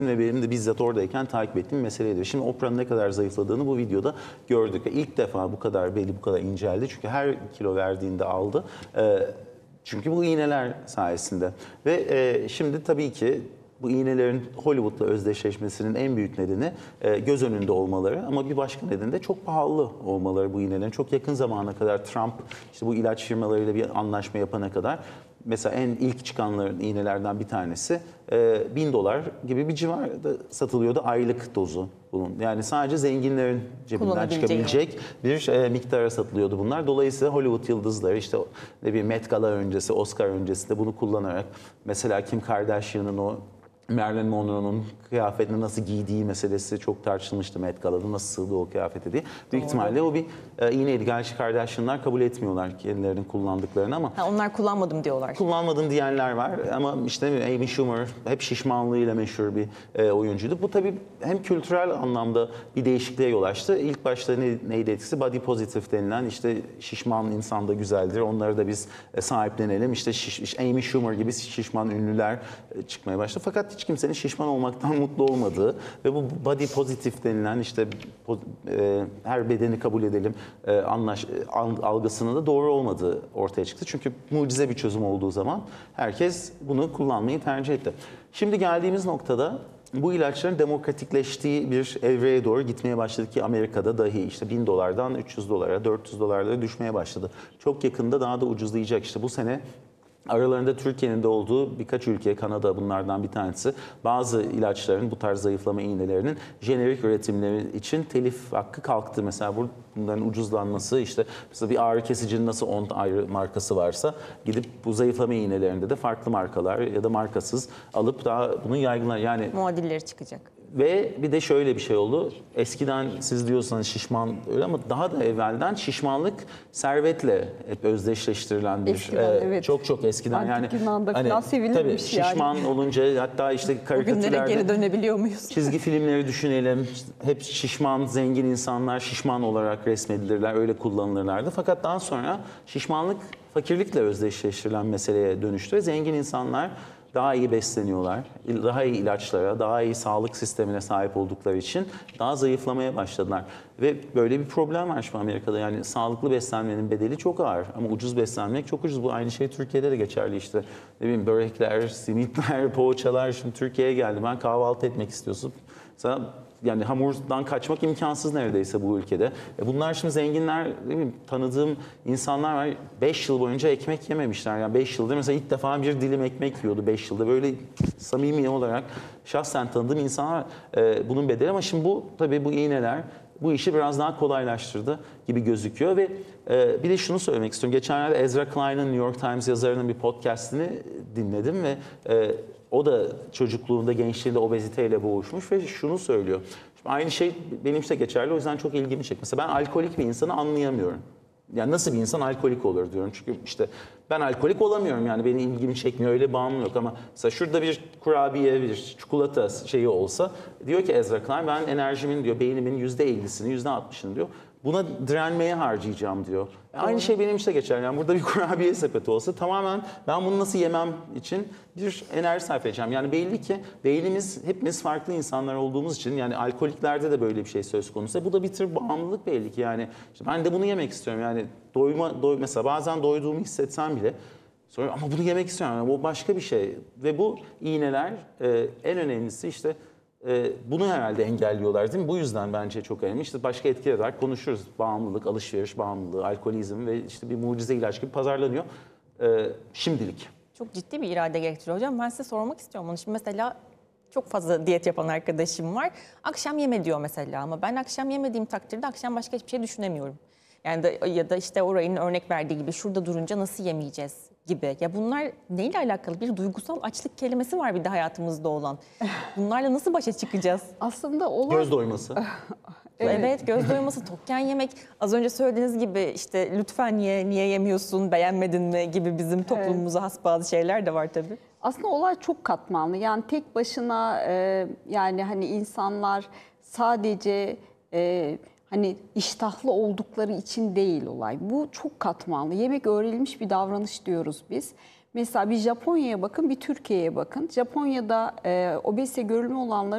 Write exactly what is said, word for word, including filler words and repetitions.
ve benim de bizzat oradayken takip ettiğim meseleydi. Şimdi Oprah'nın ne kadar zayıfladığını bu videoda gördük. İlk defa bu kadar belli, bu kadar inceldi. Çünkü her kilo verdiğinde aldı. Ee, çünkü bu iğneler sayesinde. Ve e, şimdi tabii ki bu iğnelerin Hollywood'la özdeşleşmesinin en büyük nedeni e, göz önünde olmaları, ama bir başka nedeni de çok pahalı olmaları bu iğnelerin. Çok yakın zamana kadar Trump işte bu ilaç firmalarıyla bir anlaşma yapana kadar, mesela en ilk çıkanların iğnelerden bir tanesi e, bin dolar gibi bir civarda satılıyordu aylık dozu bunun. Yani sadece zenginlerin cebinden çıkabilecek bir e, miktara satılıyordu bunlar. Dolayısıyla Hollywood yıldızları işte ne bileyim Met Gala öncesi, Oscar öncesinde bunu kullanarak, mesela Kim Kardashian'ın o Marilyn Monroe'nun kıyafetini nasıl giydiği meselesi çok tartışılmıştı Met Gala'da, nasıl sığdı o kıyafete diye. Büyük ihtimalle o bir e, iğneydi. Gerçi Kardashian'lar kabul etmiyorlar kendilerinin kullandıklarını ama. Ha, onlar kullanmadım diyorlar. Kullanmadım diyenler var ama işte Amy Schumer hep şişmanlığıyla meşhur bir e, oyuncuydu. Bu tabii hem kültürel anlamda bir değişikliğe yol açtı. İlk başta ne, neydi etkisi? Body positive denilen, işte şişman insan da güzeldir, onları da biz e, sahiplenelim. İşte şiş, Amy Schumer gibi şişman ünlüler e, çıkmaya başladı. Fakat hiç kimsenin şişman olmaktan mutlu olmadığı ve bu body positive denilen işte e, her bedeni kabul edelim e, anlaş, algısının da doğru olmadığı ortaya çıktı. Çünkü mucize bir çözüm olduğu zaman herkes bunu kullanmayı tercih etti. Şimdi geldiğimiz noktada bu ilaçların demokratikleştiği bir evreye doğru gitmeye başladı ki Amerika'da dahi işte bin dolardan üç yüz dolara, dört yüz dolarlara düşmeye başladı. Çok yakında daha da ucuzlayacak. İşte bu sene aralarında Türkiye'nin de olduğu birkaç ülke, Kanada bunlardan bir tanesi, bazı ilaçların, bu tarz zayıflama iğnelerinin jenerik üretimleri için telif hakkı kalktı. Mesela bunların ucuzlanması, işte mesela bir ağrı kesicinin nasıl on ayrı markası varsa, gidip bu zayıflama iğnelerinde de farklı markalar ya da markasız alıp daha bunu yaygınlar. Yani muadilleri çıkacak. Ve bir de şöyle bir şey oldu. Eskiden siz diyorsanız şişman öyle, ama daha da evvelden şişmanlık servetle hep özdeşleştirilen bir eskiden, e, evet. çok çok eskiden Antik yani Yunan'da hani, falan sevilirmiş tabii, yani. şişman olunca, hatta işte Bugünlere geri karikatürlerde dönebiliyor muyuz? çizgi filmleri düşünelim. Hep şişman zengin insanlar şişman olarak resmedilirler, öyle kullanılırlardı. Fakat daha sonra şişmanlık fakirlikle özdeşleştirilen meseleye dönüştü ve zengin insanlar daha iyi besleniyorlar, daha iyi ilaçlara, daha iyi sağlık sistemine sahip oldukları için daha zayıflamaya başladılar. Ve böyle bir problem var şu Amerika'da. Yani sağlıklı beslenmenin bedeli çok ağır ama ucuz beslenmek çok ucuz. Bu aynı şey Türkiye'de de geçerli işte. Ne bileyim börekler, simitler, poğaçalar. Şimdi Türkiye'ye geldi, ben kahvaltı etmek istiyorsun. Sana yani hamurdan kaçmak imkansız neredeyse bu ülkede. E bunlar şimdi zenginler, değil mi? Tanıdığım insanlar var, beş yıl boyunca ekmek yememişler. Yani beş yıldır mesela ilk defa bir dilim ekmek yiyordu beş yılda. Böyle samimi olarak şahsen tanıdığım insanlar e, bunun bedeli. Ama şimdi bu tabii bu iğneler bu işi biraz daha kolaylaştırdı gibi gözüküyor ve e, bir de şunu söylemek istiyorum. Geçenlerde Ezra Klein'in, New York Times yazarının bir podcastini dinledim ve e, o da çocukluğunda, gençliğinde obeziteyle boğuşmuş ve şunu söylüyor. Şimdi aynı şey benim işte geçerli, o yüzden çok ilgimi çekti. Mesela ben alkolik bir insanı anlayamıyorum. Yani nasıl bir insan alkolik olur diyorum. Çünkü işte ben alkolik olamıyorum, yani benim ilgimi çekmiyor, öyle bağımlı yok. Ama mesela şurada bir kurabiye, bir çikolata şeyi olsa, diyor ki Ezra Klein, ben enerjimin diyor, beynimin yüzde ellisini, yüzde altmışını diyor, buna direnmeye harcayacağım diyor. Doğru. Aynı şey benim işte geçer. Yani burada bir kurabiye sepeti olsa tamamen ben bunu nasıl yemem için bir enerji sarf edeceğim. Yani belli ki beynimiz, hepimiz farklı insanlar olduğumuz için, yani alkoliklerde de böyle bir şey söz konusu. Bu da bir tür bağımlılık belli ki, yani işte ben de bunu yemek istiyorum. Yani doyma, doy, mesela bazen doyduğumu hissetsem bile sonra ama bunu yemek istiyorum. Yani bu başka bir şey. Ve bu iğneler e, en önemlisi işte Ee, bunu herhalde engelliyorlar, değil mi? Bu yüzden bence çok önemli. İşte başka etkiler olarak konuşuruz. Bağımlılık, alışveriş bağımlılığı, alkolizm ve işte bir mucize ilaç gibi pazarlanıyor. Ee, şimdilik. Çok ciddi bir irade gerektiriyor hocam. Ben size sormak istiyorum onu. Şimdi mesela çok fazla diyet yapan arkadaşım var. Akşam yeme diyor mesela, ama ben akşam yemediğim takdirde akşam başka hiçbir şey düşünemiyorum. Yani da, ya da işte orayın örnek verdiği gibi şurada durunca nasıl yemeyeceğiz gibi. Ya bunlar neyle alakalı? Bir duygusal açlık kelimesi var bir de hayatımızda olan. Bunlarla nasıl başa çıkacağız? Aslında olan... Göz doyması. Evet. evet, göz doyması, tokken yemek. Az önce söylediğiniz gibi işte lütfen ye, niye yemiyorsun, beğenmedin mi gibi bizim toplumumuza evet. has bazı şeyler de var tabii. Aslında olay çok katmanlı. Yani tek başına e, yani hani insanlar sadece e, hani iştahlı oldukları için değil olay. Bu çok katmanlı. Yemek öğrenilmiş bir davranış diyoruz biz. Mesela bir Japonya'ya bakın, bir Türkiye'ye bakın. Japonya'da e, obezite görülme olanları